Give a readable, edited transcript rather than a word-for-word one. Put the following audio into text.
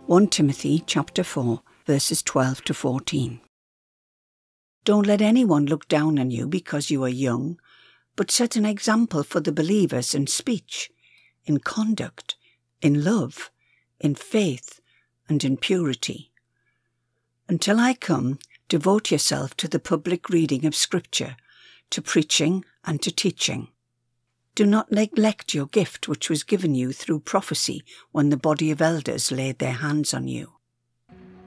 1 Timothy chapter 4, verses 12 to 14. Don't let anyone look down on you because you are young, but set an example for the believers in speech, in conduct, in love, in faith, and in purity. Until I come, devote yourself to the public reading of Scripture, to preaching and to teaching. Do not neglect your gift which was given you through prophecy when the body of elders laid their hands on you.